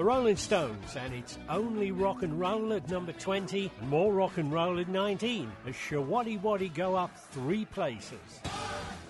The Rolling Stones, and it's only rock and roll at number 20, more rock and roll at 19, as Shawaddy Waddy go up 3 places.